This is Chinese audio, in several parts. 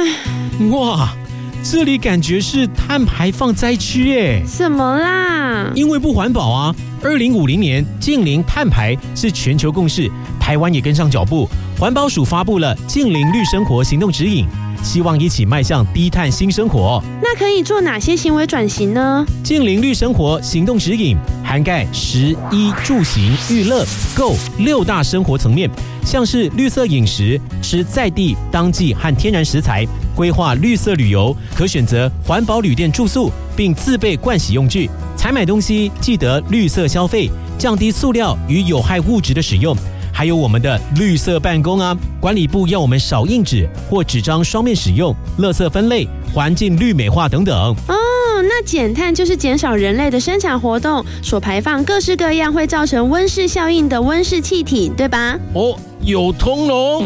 哇，这里感觉是碳排放灾区耶！ 什么啦？ 因为不环保啊！2050年净零碳排是全球共识，台湾也跟上脚步。环保署发布了净零绿生活行动指引，希望一起迈向低碳新生活。 那可以做哪些行为转型呢？ 净零绿生活行动指引涵盖食衣住行娱乐购6大生活层面，像是绿色饮食，吃在地当季和天然食材，规划绿色旅游，可选择环保旅店住宿，并自备盥洗用具。采买东西记得绿色消费，降低塑料与有害物质的使用。还有我们的绿色办公啊，管理部要我们少印纸或纸张双面使用，垃圾分类、环境绿美化等等。 哦，那减碳就是减少人类的生产活动所排放各式各样会造成温室效应的温室气体，对吧？ 哦，有通喽！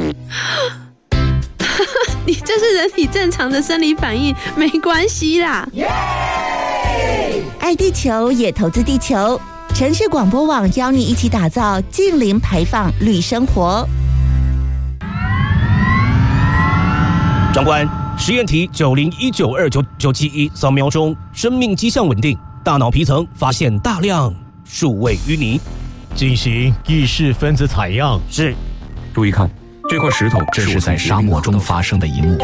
你这是人体正常的生理反应，没关系啦。 爱地球也投资地球。城市广播网邀你一起打造净零排放绿生活。 长官，实验题90192991扫描中，生命迹象稳定，大脑皮层发现大量数位淤泥， 进行意识分子采样。 是。 注意看，这块石头，这是在沙漠中发生的一幕。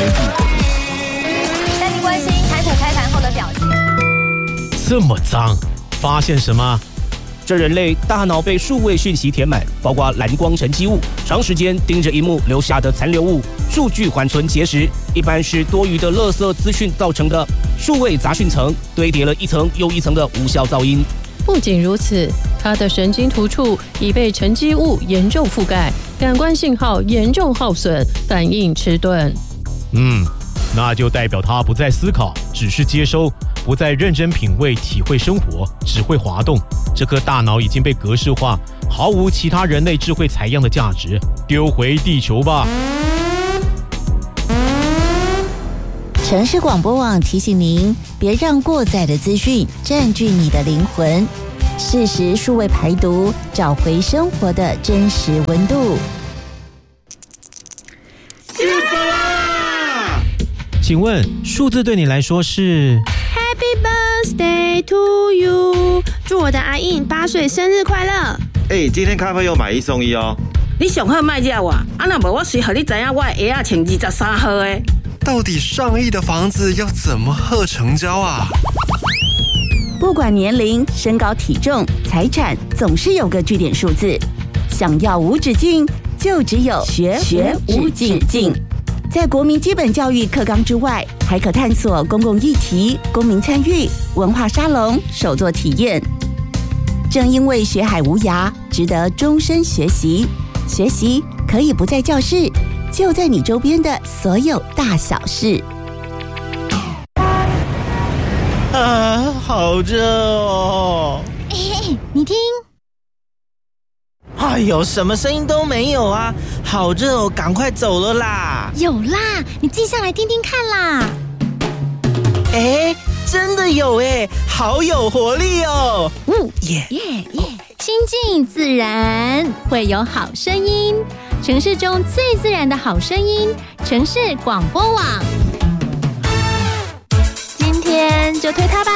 带您关心台股开盘后的表现。 这么脏！发现什么？ 这人类大脑被数位讯息填满，包括蓝光沉积物、长时间盯着萤幕留下的残留物、数据缓存结石，一般是多余的垃圾资讯造成的。数位杂讯层堆叠了一层又一层的无效噪音。 不仅如此，它的神经突触已被沉积物严重覆盖，感官信号严重耗损，反应迟钝。 那就代表他不再思考，只是接收，不再认真品味、体会生活，只会滑动。这颗大脑已经被格式化，毫无其他人类智慧采样的价值，丢回地球吧。 城市广播网提醒您，别让过载的资讯占据你的灵魂，适时数位排毒，找回生活的真实温度。 请问数字对你来说是 Happy birthday to you， 祝我的阿印8岁生日快乐。 今天咖啡有买1送1哦。 你上好卖惹我，若无我随和你知影我的鞋穿23号的。 到底上亿的房子要怎么贺成交啊？ 不管年龄、身高、体重、财产，总是有个据点数字。想要无止境，就只有学无止境。在国民基本教育课纲之外，还可探索公共议题、公民参与、文化沙龙、手作体验。正因为学海无涯，值得终身学习。学习可以不在教室，就在你周边的所有大小事。 好热哦！ 你听。 哎呦，什么声音都没有啊！好热哦，赶快走了啦！ 有啦，你记下来听听看啦。 真的有好有活力哦！ 亲近自然，会有好声音。城市中最自然的好声音，城市广播网。今天就推它吧，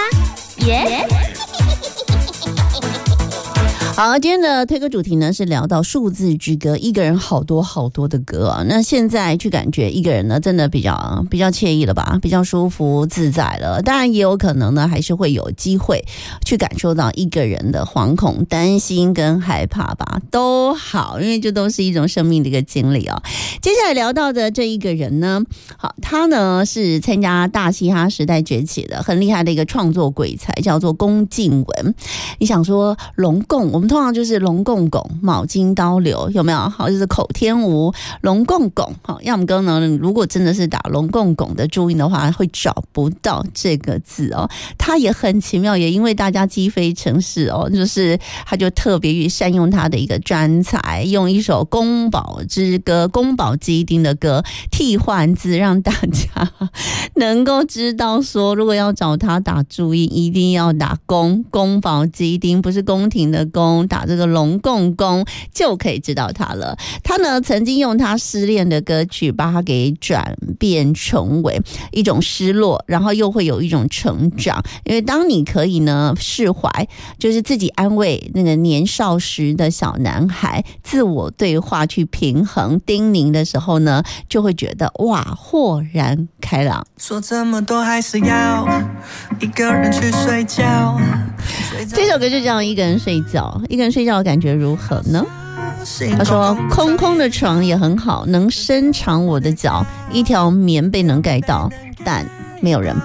好，今天的推歌主题呢是聊到数字之歌，一个人好多好多的歌啊。那现在去感觉一个人呢，真的比较惬意了吧，比较舒服自在了。当然也有可能呢，还是会有机会去感受到一个人的惶恐、担心跟害怕吧，都好，因为这都是一种生命的一个经历啊。接下来聊到的这一个人呢，好，他呢是参加大嘻哈时代崛起的很厉害的一个创作鬼才，叫做龚静文。你想说龙共，我们通常就是龙共拱、卯金刀流，有没有？好，就是口天吴、龙共拱。好，要么哥呢，如果真的是打龙共拱的注音的话，会找不到这个字哦。他也很奇妙，也因为大家积非成是哦，就是他就特别于善用他的一个专才，用一首宫保之歌、宫保鸡丁的歌替换字，让大家能够知道说，如果要找他打注音，一定要打宫保鸡丁，不是宫廷的宫。 公，打这个龙共公，就可以知道他了。他呢曾经用他失恋的歌曲把它给转变成为一种失落，然后又会有一种成长。因为当你可以呢释怀，就是自己安慰那个年少时的小男孩，自我对话去平衡叮咛的时候呢，就会觉得哇，豁然开朗。 说这么多还是要一个人去睡觉。 这首歌就叫一个人睡觉，一个人睡觉的感觉如何呢？他说空空的床也很好，能伸长我的脚，一条棉被能盖到，但没有人